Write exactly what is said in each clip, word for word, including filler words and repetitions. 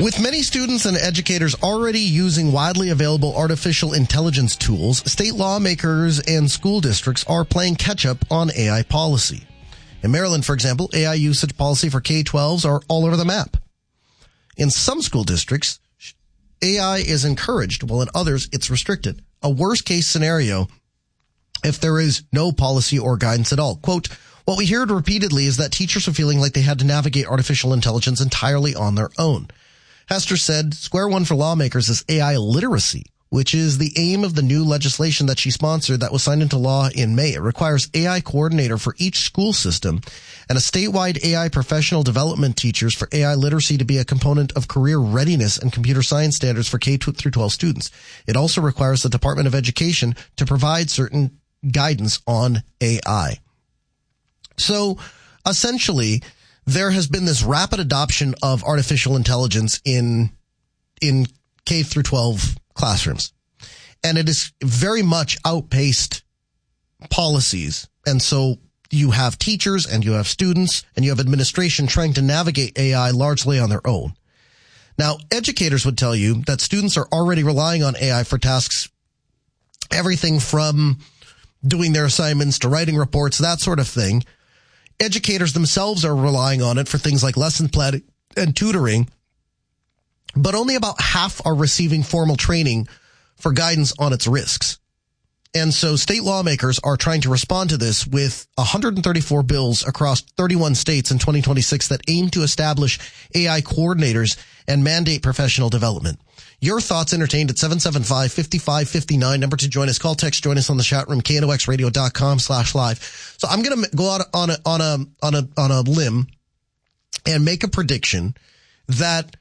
With many students and educators already using widely available artificial intelligence tools, state lawmakers and school districts are playing catch-up on A I policy. In Maryland, for example, A I usage policy for K twelves are all over the map. In some school districts, A I is encouraged, while in others, it's restricted. A worst-case scenario if there is no policy or guidance at all. Quote, what we hear repeatedly is that teachers are feeling like they had to navigate artificial intelligence entirely on their own. Hester said square one for lawmakers is A I literacy, which is the aim of the new legislation that she sponsored that was signed into law in May. It requires A I coordinator for each school system and a statewide A I professional development teachers for A I literacy to be a component of career readiness and computer science standards for K through twelve students. It also requires the Department of Education to provide certain guidance on A I. So essentially, there has been this rapid adoption of artificial intelligence in in K through twelve classrooms. And it has very much outpaced policies. And so you have teachers and you have students and you have administration trying to navigate A I largely on their own. Now, educators would tell you that students are already relying on A I for tasks, everything from doing their assignments to writing reports, that sort of thing. Educators themselves are relying on it for things like lesson planning and tutoring, but only about half are receiving formal training for guidance on its risks. And so state lawmakers are trying to respond to this with one hundred thirty-four bills across thirty-one states in twenty twenty-six that aim to establish A I coordinators and mandate professional development. Your thoughts entertained at seven seven five, five five five nine. Number to join us. Call, text, join us on the chat room, K N O X radio dot com slash live. So I'm going to go out on a, on a, on a, on a limb and make a prediction that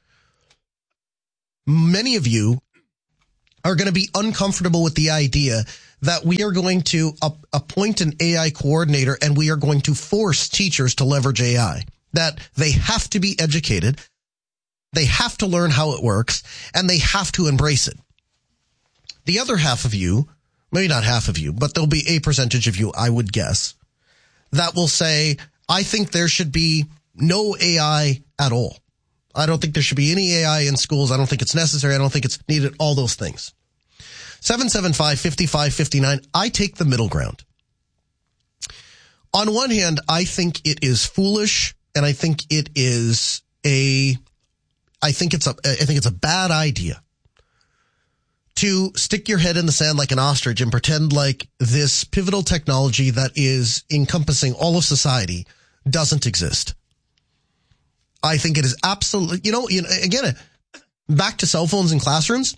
many of you are going to be uncomfortable with the idea that we are going to up, appoint an A I coordinator and we are going to force teachers to leverage A I, that they have to be educated. They have to learn how it works, and they have to embrace it. The other half of you, maybe not half of you, but there'll be a percentage of you, I would guess, that will say, I think there should be no A I at all. I don't think there should be any A I in schools. I don't think it's necessary. I don't think it's needed, all those things. seven seven five, five five five nine, I take the middle ground. On one hand, I think it is foolish, and I think it is a... I think it's a, I think it's a bad idea to stick your head in the sand like an ostrich and pretend like this pivotal technology that is encompassing all of society doesn't exist. I think it is absolutely, you know, you know, again, back to cell phones in classrooms.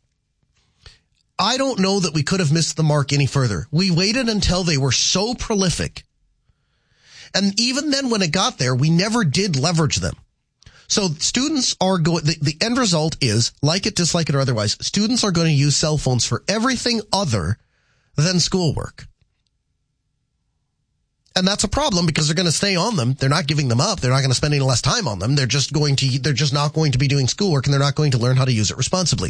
I don't know that we could have missed the mark any further. We waited until they were so prolific. And even then when it got there, we never did leverage them. So students are going, the, the end result is, like it, dislike it, or otherwise, students are going to use cell phones for everything other than schoolwork. And that's a problem because they're going to stay on them. They're not giving them up. They're not going to spend any less time on them. They're just going to, they're just not going to be doing schoolwork, and they're not going to learn how to use it responsibly.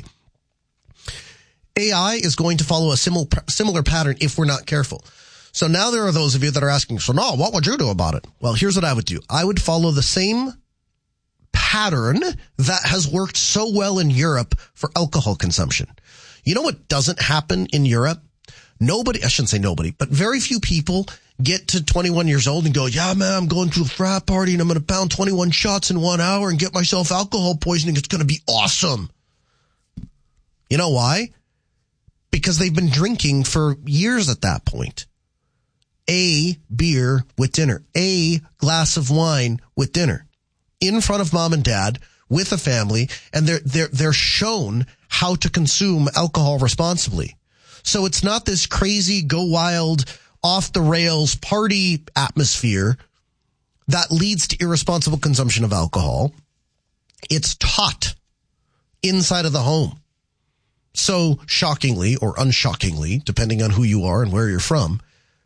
A I is going to follow a similar, similar pattern if we're not careful. So now there are those of you that are asking, so no, what would you do about it? Well, here's what I would do. I would follow the same pattern that has worked so well in Europe for alcohol consumption. You know what doesn't happen in Europe? Nobody, I shouldn't say nobody, but very few people get to twenty-one years old and go, yeah, man, I'm going to a frat party and I'm going to pound twenty-one shots in one hour and get myself alcohol poisoning. It's going to be awesome. You know why? Because they've been drinking for years at that point. A beer with dinner, a glass of wine with dinner, in front of mom and dad with a family, and they're, they're, they're shown how to consume alcohol responsibly. So it's not this crazy, go wild, off the rails party atmosphere that leads to irresponsible consumption of alcohol. It's taught inside of the home. So shockingly or unshockingly, depending on who you are and where you're from,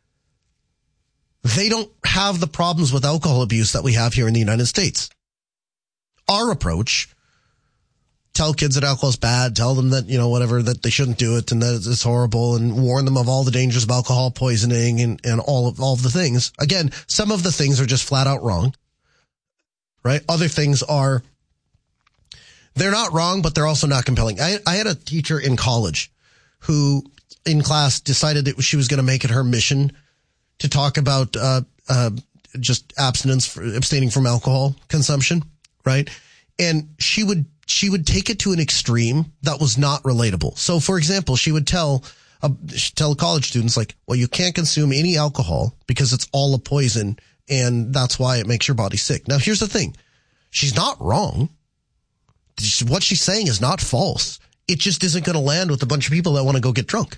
they don't have the problems with alcohol abuse that we have here in the United States. Our approach, tell kids that alcohol is bad, tell them that, you know, whatever, that they shouldn't do it and that it's horrible, and warn them of all the dangers of alcohol poisoning and, and all of, all of the things. Again, some of the things are just flat out wrong, right? Other things are they're not wrong, but they're also not compelling. I, I had a teacher in college who in class decided that she was going to make it her mission to talk about, uh, uh, just abstinence, for, abstaining from alcohol consumption, right? And she would, she would take it to an extreme that was not relatable. So for example, she would tell, uh, tell college students like, well, you can't consume any alcohol because it's all a poison and that's why it makes your body sick. Now here's the thing. She's not wrong. What she's saying is not false. It just isn't going to land with a bunch of people that want to go get drunk.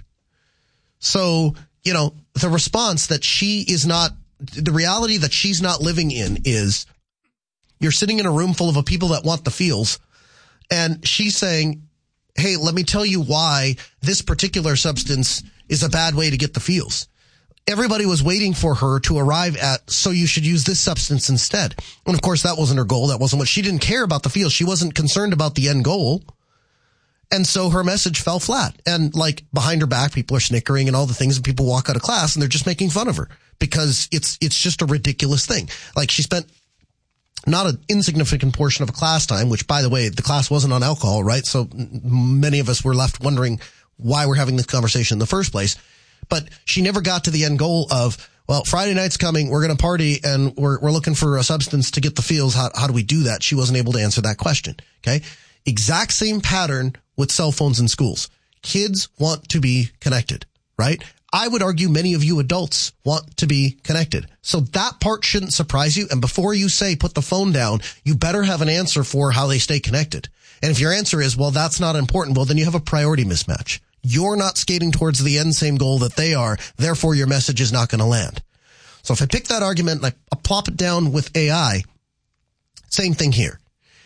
So, you know, the response that she is not, the reality that she's not living in is you're sitting in a room full of people that want the feels. And she's saying, hey, let me tell you why this particular substance is a bad way to get the feels. Everybody was waiting for her to arrive at, so you should use this substance instead. And of course, that wasn't her goal. That wasn't what she didn't care about the feels. She wasn't concerned about the end goal. And so her message fell flat. And like behind her back, people are snickering and all the things, and people walk out of class and they're just making fun of her because it's, it's just a ridiculous thing. Like she spent not an insignificant portion of a class time, which by the way, the class wasn't on alcohol, right? So many of us were left wondering why we're having this conversation in the first place. But she never got to the end goal of, well, Friday night's coming, we're going to party and we're, we're looking for a substance to get the feels. How, how do we do that? She wasn't able to answer that question. Okay. Exact same pattern with cell phones in schools. Kids want to be connected, right? I would argue many of you adults want to be connected. So that part shouldn't surprise you. And before you say put the phone down, you better have an answer for how they stay connected. And if your answer is, well, that's not important, well, then you have a priority mismatch. You're not skating towards the end same goal that they are. Therefore, your message is not going to land. So if I pick that argument and I plop it down with A I, same thing here.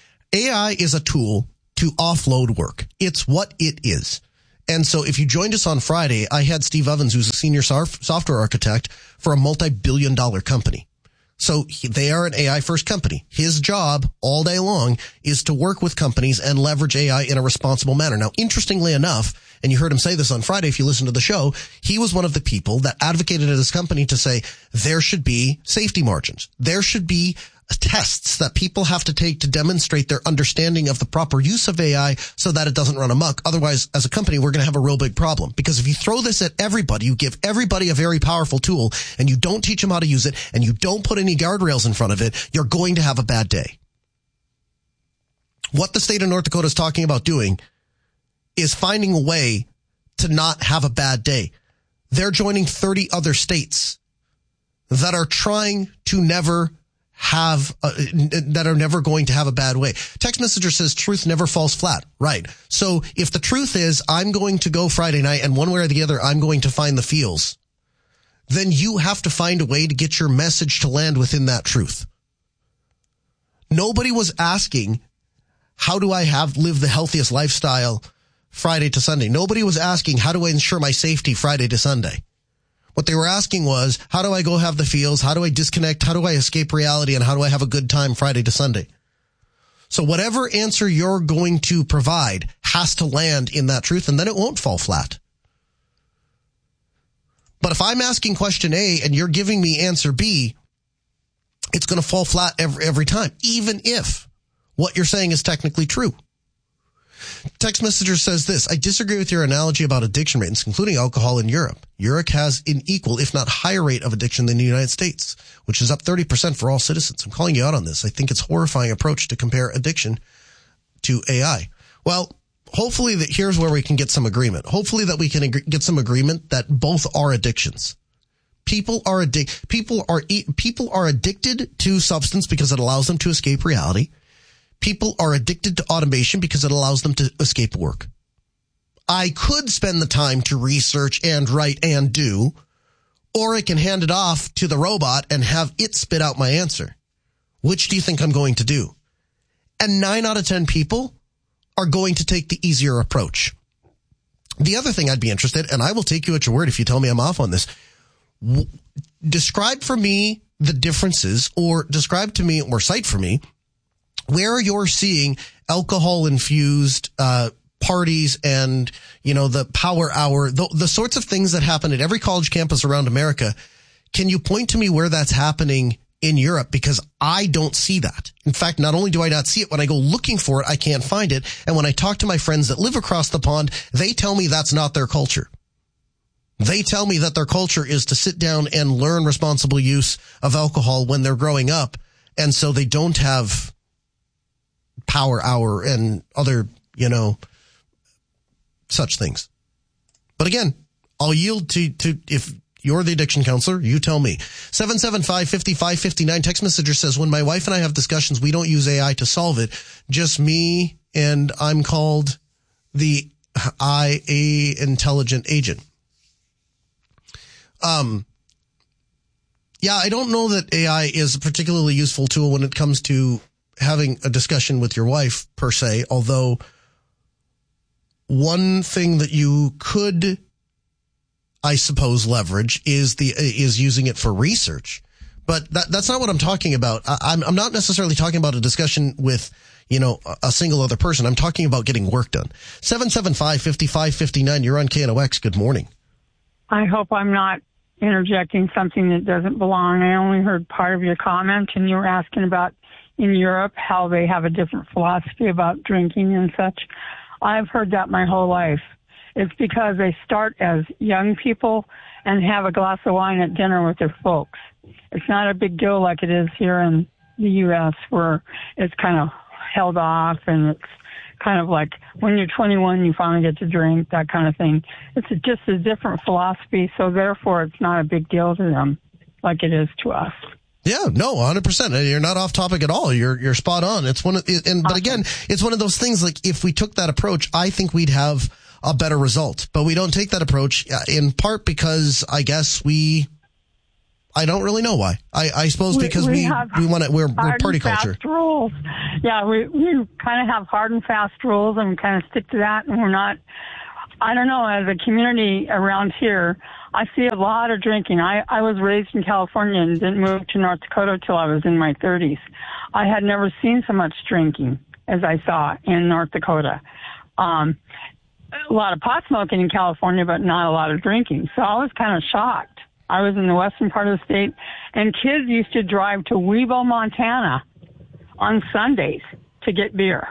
A I is a tool to offload work. It's what it is. And so if you joined us on Friday, I had Steve Ovens, who's a senior software architect for a multi-billion dollar company. So he, they are an A I first company. His job all day long is to work with companies and leverage A I in a responsible manner. Now, interestingly enough, and you heard him say this on Friday if you listen to the show, he was one of the people that advocated at his company to say there should be safety margins. There should be tests that people have to take to demonstrate their understanding of the proper use of A I so that it doesn't run amok. Otherwise, as a company, we're going to have a real big problem. Because if you throw this at everybody, you give everybody a very powerful tool, and you don't teach them how to use it, and you don't put any guardrails in front of it, you're going to have a bad day. What the state of North Dakota is talking about doing is finding a way to not have a bad day. They're joining thirty other states that are trying to never have, uh, that are never going to have a bad way. Text messenger says truth never falls flat. Right. So if the truth is I'm going to go Friday night and one way or the other, I'm going to find the feels, then you have to find a way to get your message to land within that truth. Nobody was asking, how do I have live the healthiest lifestyle Friday to Sunday? Nobody was asking, how do I ensure my safety Friday to Sunday? What they were asking was, how do I go have the feels? How do I disconnect? How do I escape reality? And how do I have a good time Friday to Sunday? So whatever answer you're going to provide has to land in that truth, and then it won't fall flat. But if I'm asking question A and you're giving me answer B, it's going to fall flat every, every time, even if what you're saying is technically true. Text messenger says this, I disagree with your analogy about addiction rates, including alcohol in Europe. Europe has an equal, if not higher rate of addiction than the United States, which is up thirty percent for all citizens. I'm calling you out on this. I think it's a horrifying approach to compare addiction to A I. Well, hopefully that here's where we can get some agreement. Hopefully that we can ag- get some agreement that both are addictions. People are addic- people are people are addicted to substance because it allows them to escape reality. People are addicted to automation because it allows them to escape work. I could spend the time to research and write and do, or I can hand it off to the robot and have it spit out my answer. Which do you think I'm going to do? And nine out of ten people are going to take the easier approach. The other thing I'd be interested, and I will take you at your word if you tell me I'm off on this, w- describe for me the differences, or describe to me, or cite for me, where you're seeing alcohol-infused uh parties and, you know, the power hour, the, the sorts of things that happen at every college campus around America. Can you point to me where that's happening in Europe because I don't see that. In fact, not only do I not see it, when I go looking for it, I can't find it. And when I talk to my friends that live across the pond, they tell me that's not their culture. They tell me that their culture is to sit down and learn responsible use of alcohol when they're growing up. And so they don't have power hour and other, you know, such things. But again, I'll yield to, to, if you're the addiction counselor, you tell me. seven seven five, five five five nine. Text messenger says, when my wife and I have discussions, we don't use A I to solve it. Just me, and I'm called the I A intelligent agent. Um, yeah, I don't know that A I is a particularly useful tool when it comes to having a discussion with your wife, per se, although one thing that you could, I suppose, leverage is the is using it for research. But that, that's not what I'm talking about. I, I'm, I'm not necessarily talking about a discussion with, you know, a single other person. I'm talking about getting work done. seven seven five, five five five nine. You're on K N O X. Good morning. I hope I'm not interjecting something that doesn't belong. I only heard part of your comment, and you were asking about in Europe how they have a different philosophy about drinking and such. I've heard that my whole life. It's because they start as young people and have a glass of wine at dinner with their folks. It's not a big deal like it is here in the U S where it's kind of held off and it's kind of like when you're twenty-one, you finally get to drink, that kind of thing. It's just a different philosophy, so therefore it's not a big deal to them like it is to us. Yeah, no, one hundred percent. You're not off topic at all. You're you're spot on. It's one of, and but again, it's one of those things like if we took that approach, I think we'd have a better result. But we don't take that approach in part because I guess we, I don't really know why. I, I suppose because we, we, we want to, we're, we're party culture. Fast rules. Yeah, we, we kind of have hard and fast rules and we kind of stick to that, and we're not, I don't know, as a community around here, I see a lot of drinking. I, I was raised in California and didn't move to North Dakota till I was in my thirties. I had never seen so much drinking as I saw in North Dakota. Um, a lot of pot smoking in California, but not a lot of drinking. So I was kind of shocked. I was in the western part of the state, and kids used to drive to Webo, Montana on Sundays to get beer.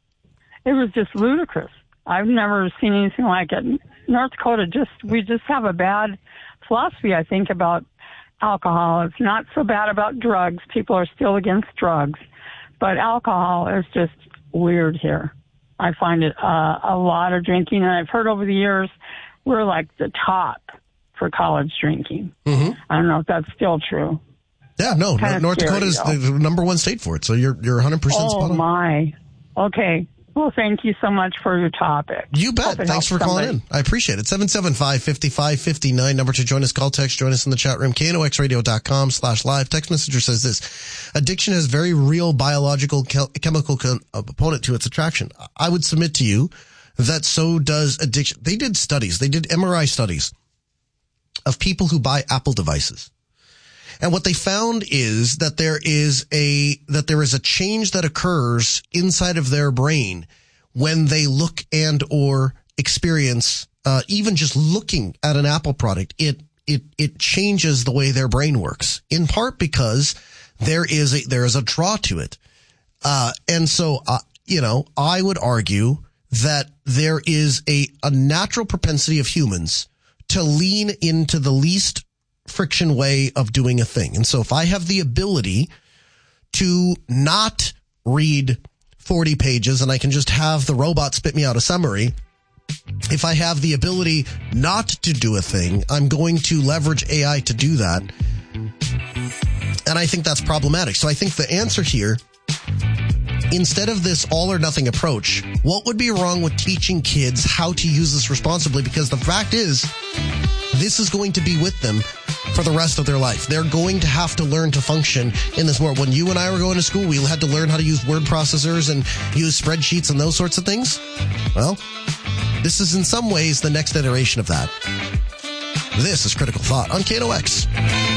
It was just ludicrous. I've never seen anything like it. North Dakota, just we just have a bad philosophy, I think, about alcohol. It's not so bad about drugs. People are still against drugs. But alcohol is just weird here. I find it uh, a lot of drinking. And I've heard over the years we're like the top for college drinking. Mm-hmm. I don't know if that's still true. Yeah, no, no North Dakota is the number one state for it. So you're you're one hundred percent oh, spot on. Oh, my. Okay. Well, thank you so much for your topic. You bet. Thanks for calling in. I appreciate it. seven seven five, five five five nine. Number to join us. Call, text, join us in the chat room. K N O X radio dot com slash live. Text messenger says this. Addiction has very real biological chem- chemical component to its attraction. I would submit to you that so does addiction. They did studies. They did M R I studies of people who buy Apple devices. And what they found is that there is a, that there is a change that occurs inside of their brain when they look and or experience, uh, even just looking at an Apple product. It, it, it changes the way their brain works, in part because there is a, there is a draw to it. Uh, and so, uh, you know, I would argue that there is a, a natural propensity of humans to lean into the least friction way of doing a thing. And so if I have the ability to not read forty pages and I can just have the robot spit me out a summary, if I have the ability not to do a thing, I'm going to leverage A I to do that. And I think that's problematic. So I think the answer here, instead of this all or nothing approach, what would be wrong with teaching kids how to use this responsibly? Because the fact is, this is going to be with them for the rest of their life. They're going to have to learn to function in this world. When you and I were going to school, we had to learn how to use word processors and use spreadsheets and those sorts of things. Well, this is in some ways the next iteration of that. This is Critical Thought on K N O X.